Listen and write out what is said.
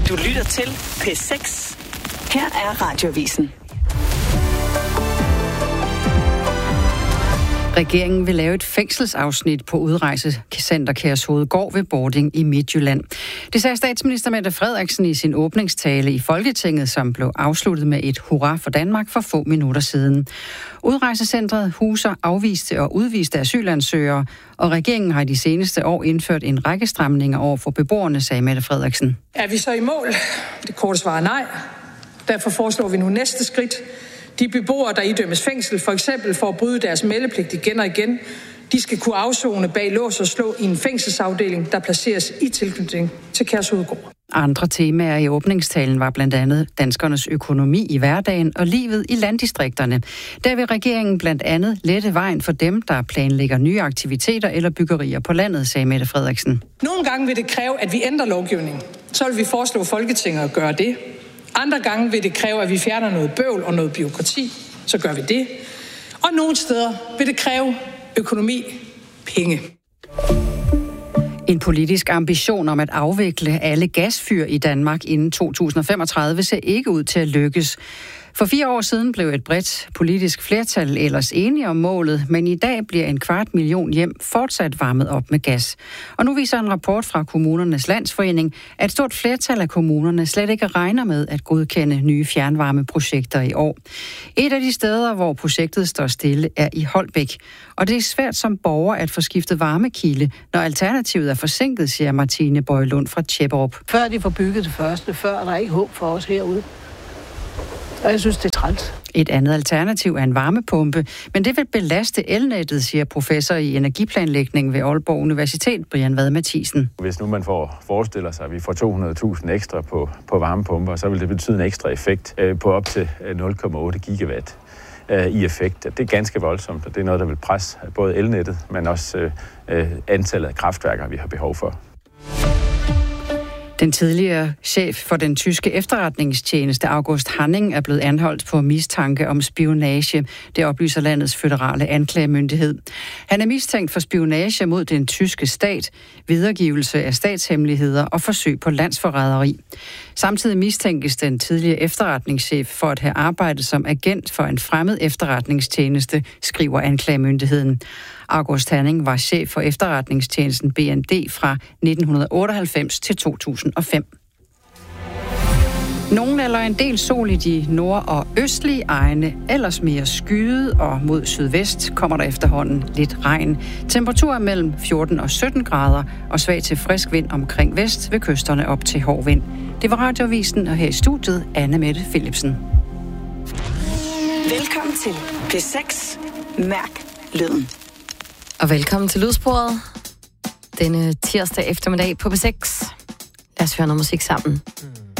Du lytter til P6. Her er Radioavisen. Regeringen vil lave et fængselsafsnit på udrejsecenter Kærshovedgård ved Bording i Midtjylland. Det sagde statsminister Mette Frederiksen i sin åbningstale i Folketinget, som blev afsluttet med et hurra for Danmark for få minutter siden. Udrejsecentret huser afviste og udviste asylansøgere, og regeringen har i de seneste år indført en række stramninger over for beboerne, sagde Mette Frederiksen. Er vi så i mål? Det korte svar er nej. Derfor foreslår vi nu næste skridt. De beboere, der idømmes fængsel, for eksempel for at bryde deres meldepligt igen og igen, de skal kunne afsone bag lås og slå i en fængselsafdeling, der placeres i tilknytning til Kærshovedgård. Andre temaer i åbningstalen var blandt andet danskernes økonomi i hverdagen og livet i landdistrikterne. Der vil regeringen blandt andet lette vejen for dem, der planlægger nye aktiviteter eller byggerier på landet, sagde Mette Frederiksen. Nogle gange vil det kræve, at vi ændrer lovgivningen. Så vil vi foreslå Folketinget at gøre det. Andre gange vil det kræve, at vi fjerner noget bøvl og noget bureaukrati. Så gør vi det. Og nogle steder vil det kræve økonomi, penge. En politisk ambition om at afvikle alle gasfyr i Danmark inden 2035 ser ikke ud til at lykkes. For 4 år siden blev et bredt politisk flertal ellers enige om målet, men i dag bliver 250.000 hjem fortsat varmet op med gas. Og nu viser en rapport fra Kommunernes Landsforening, at et stort flertal af kommunerne slet ikke regner med at godkende nye fjernvarmeprojekter i år. Et af de steder, hvor projektet står stille, er i Holbæk. Og det er svært som borger at få skiftet varmekilde, når alternativet er forsinket, siger Martine Bøjlund fra Tjepperup. Før de får bygget det første, før er der ikke håb for os herude. Og jeg synes, det er træls. Et andet alternativ er en varmepumpe, men det vil belaste elnettet, siger professor i energiplanlægning ved Aalborg Universitet, Brian Vad Mathisen. Hvis nu man forestiller sig, at vi får 200.000 ekstra på varmepumper, så vil det betyde en ekstra effekt på op til 0,8 gigawatt i effekt. Det er ganske voldsomt, og det er noget, der vil presse både elnettet, men også antallet af kraftværker, vi har behov for. Den tidligere chef for den tyske efterretningstjeneste, August Hanning, er blevet anholdt på mistanke om spionage. Det oplyser landets føderale anklagemyndighed. Han er mistænkt for spionage mod den tyske stat, videregivelse af statshemmeligheder og forsøg på landsforræderi. Samtidig mistænkes den tidligere efterretningschef for at have arbejdet som agent for en fremmed efterretningstjeneste, skriver anklagemyndigheden. August Hanning var chef for efterretningstjenesten BND fra 1998 til 2005. Nogen eller en del sol i de nord- og østlige egne, ellers mere skyet, og mod sydvest kommer der efterhånden lidt regn. Temperaturer mellem 14 og 17 grader, og svag til frisk vind omkring vest ved kysterne op til hård vind. Det var Radioavisen, og her i studiet Anne Mette Philipsen. Velkommen til P6. Mærk lyden. Og velkommen til Lydsporet. Denne tirsdag eftermiddag på P6. Lad os høre noget musik sammen.